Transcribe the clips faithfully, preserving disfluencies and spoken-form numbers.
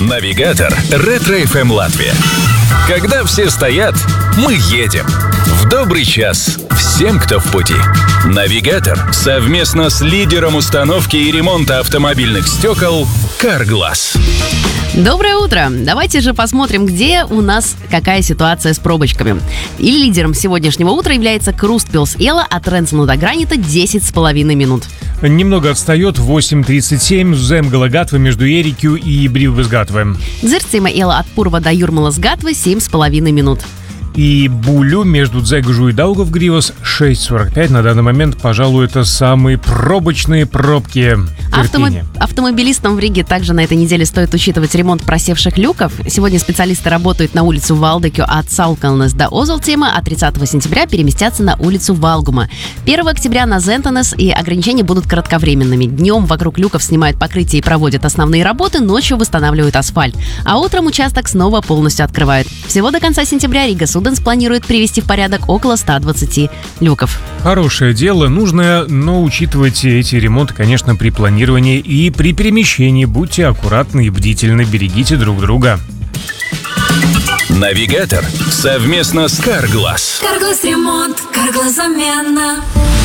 Навигатор Ретро эф эм Латвия. Когда все стоят, мы едем. В добрый час всем, кто в пути. Навигатор совместно с лидером установки и ремонта автомобильных стекол «Карглас». Доброе утро! Давайте же посмотрим, где у нас какая ситуация с пробочками. И лидером сегодняшнего утра является Крустпилс Ела от Ренсона до Гранита десять с половиной минут. Немного отстает восемь тридцать семь Земгала Гатвы между Ерикью и Бривбас Гатвы. Дзерцима Ела от Пурва до Юрмалас Гатвы семь с половиной минут. И Булю между Дзегжу и Даугавгривас шесть сорок пять. На данный момент, пожалуй, это самые пробочные пробки. Автомоб... Автомобилистам в Риге также на этой неделе стоит учитывать ремонт просевших люков. Сегодня специалисты работают на улицу Валдекю от Саукалнес до Озалтема, а тридцатого сентября переместятся на улицу Валгума. первого октября на Зентонес, и ограничения будут кратковременными. Днем вокруг люков снимают покрытие и проводят основные работы, ночью восстанавливают асфальт. А утром участок снова полностью открывают. Всего до конца сентября Рига Суденс планирует привести в порядок около ста двадцати люков. Хорошее дело, нужно, но учитывайте эти ремонты, конечно, при планировании и при перемещении. Будьте аккуратны и бдительны, берегите друг друга. Навигатор совместно с «Карглас». «Карглас ремонт», «Карглас замена».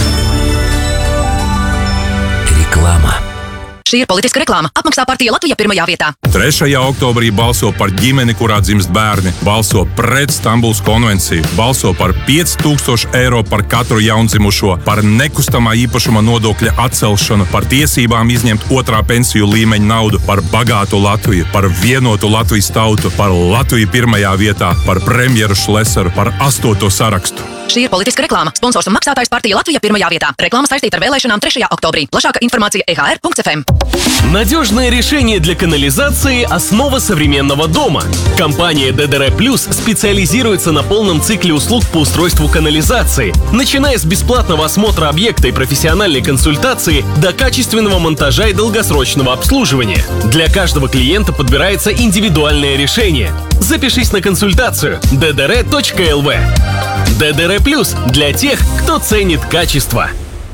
Reklāma. Šī ir politiska reklāma. Apmaksā partija Latvija pirmajā vietā. trešajā oktobrī balso par ģimeni, kurā dzimst bērni. Balso pret Stambulas konvenciju. Balso par pieci tūkstoši eiro par katru jaundzimušo. Par nekustamā īpašuma nodokļa atcelšanu. Par tiesībām izņemt otrā pensiju līmeņa naudu. Par bagātu Latviju. Par vienotu Latvijas tautu. Par Latviju pirmajā vietā. Par premjeru Šlesaru. Par astoto sarakstu. Šī ir politiska reklāma. Sponsors un maksātājs partija Latvija pirmajā vietā. Реклама saistīta ar vēlēšanām trešajā oktobrī. Plašāka информация e h r punkt f m. Надежное решение для канализации – основа современного дома. Компания дэ дэ эр плюс специализируется на полном цикле услуг по устройству канализации, начиная с бесплатного осмотра объекта и профессиональной консультации до качественного монтажа и долгосрочного обслуживания. Для каждого клиента подбирается индивидуальное решение. Запишись на консультацию дэ дэ эр точка эл ви. дэ дэ эр плюс для тех, кто ценит качество.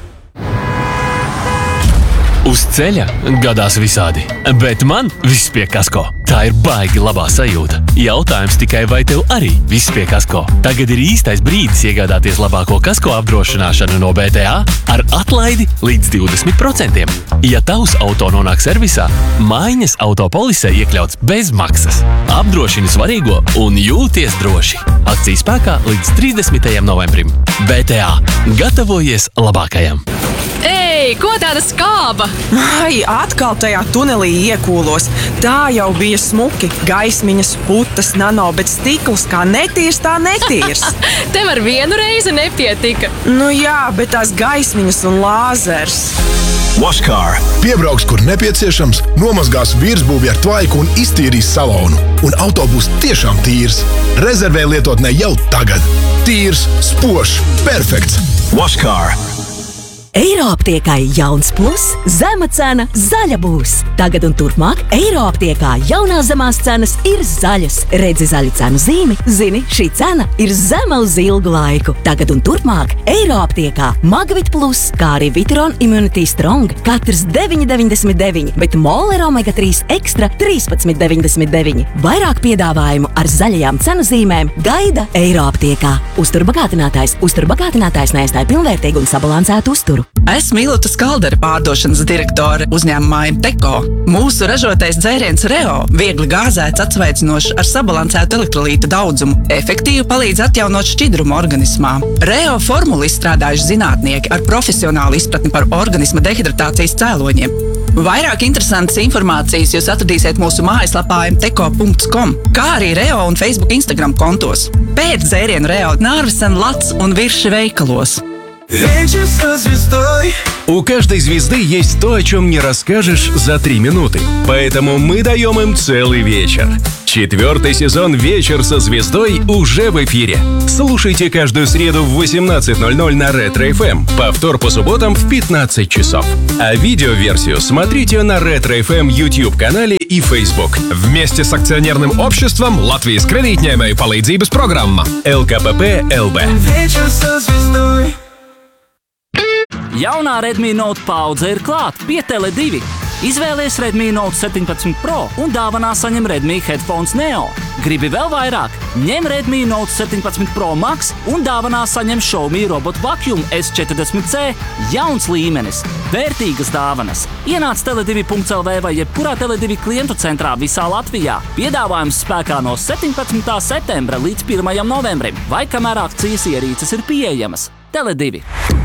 Uz ceļa gadās visādi, bet man viss pie kasko. Tā ir baigi labā sajūta. Jautājums tikai, vai tev arī viss pie kasko? Tagad ir īstais brīdis iegādāties labāko kasko apdrošināšanu no bé té a ar atlaidi līdz divdesmit procentiem. Ja tavs auto nonāk servisā, maiņas autopolisē iekļauts bez maksas. Apdrošini svarīgo un jūties droši. Akcija spēkā līdz trīsdesmitajam novembrim. bé té a. Gatavojies labākajam! Ei, ko tāda skāba? Ai, atkal tajā tunelī iekūlos. Tā jau bija smuki. Gaismiņas, putas, nano, bet stikls kā netīrs, tā netīrs. Tev ar vienu reizi nepietika. Nu jā, bet tās gaismiņas un lāzers. Washcar. Piebrauks, kur nepieciešams, nomazgās virsbūvi ar tvaiku un iztīrīs salonu. Un auto būs tiešām tīrs. Rezervē lietotnē jau tagad. Tīrs, spožs, perfekts. Washcar. Eiroaptiekai jauns plus, zema cena, zaļa būs. Tagad un turpmāk Eiroaptiekā jaunās zemās cenas ir zaļas. Redzi zaļu cenu zīmi, zini, šī cena ir zema uz ilgu laiku. Tagad un turpmāk Eiroaptiekā Magvit plus, kā arī Vitron Immunity Strong, katrs deviņi deviņdesmit deviņi, bet Moler Omega trīs Extra trīspadsmit deviņdesmit deviņi. Vairāk piedāvājumu ar zaļajām cenu zīmēm gaida Eiroaptiekā. Uzturbagātinātājs, uzturbagātinātājs neaizstāja pilnvērtīgu un sabalansētu uzturu. Esmu Ilota Skaldere, pārdošanas direktore uzņēmumā Imteko. Mūsu ražotais dzēriens Reo viegli gāzēts, atsveicinošs ar sabalansētu elektrolīta daudzumu, efektīvi palīdz atjaunot šķidrumu organismā. Reo formulu izstrādājuši zinātnieki ar profesionālu izpratni par organisma dehidratācijas cēloņiem. Vairāk interesantas informācijas jūs atradīsiet mūsu mājaslapā imteko punkts com, kā arī Reo un Facebook Instagram kontos. Pēc dzērienu Reo Nārvesen, Lats un Virši veikalos. Вечер со звездой. У каждой звезды есть то, о чем не расскажешь за три минуты. Поэтому мы даем им целый вечер. Четвертый сезон «Вечер со звездой» уже в эфире. Слушайте каждую среду в восемнадцать ноль ноль на Ретро эф эм. Повтор по субботам в пятнадцать часов. А видеоверсию смотрите на Ретро эф эм YouTube-канале и Facebook. Вместе с акционерным обществом Латвijas kredītņēmēju palīdzības programma эл ка пэ пэ эл бэ. Вечер со звездой. Jaunā Redmi Note paudze ir klāt pie Tele divi. Izvēlies Redmi Note septiņpadsmit Pro un dāvanā saņem Redmi Headphones Neo. Gribi vēl vairāk? Ņem Redmi Note septiņpadsmit Pro Max un dāvanā saņem Xiaomi Robot Vacuum S četrdesmit C. Jauns līmenis, vērtīgas dāvanas. Ienāc tele divi punkts el vē vai jebkurā Tele divi klientu centrā visā Latvijā. Piedāvājums spēkā no septiņpadsmitā septembra līdz pirmajam novembrim, vai kamēr akcijas ierīces ir pieejamas. Tele divi.